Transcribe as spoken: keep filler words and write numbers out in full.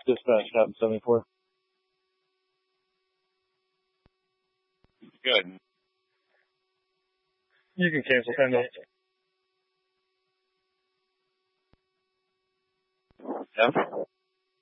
Dispatch, Captain seventy-four. Good. You can cancel Kendall. Yep.